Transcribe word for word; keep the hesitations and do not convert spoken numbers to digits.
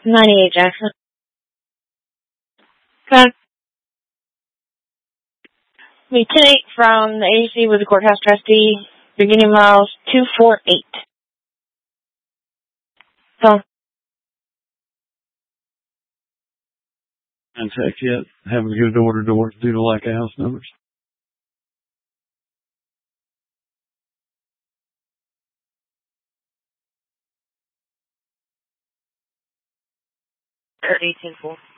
ninety-eight Jackson. Okay. We ten eight from the agency with the courthouse trustee, beginning miles two four eight. So, Contact yet. Haven't go door to door due to lack of house numbers. eighteen four.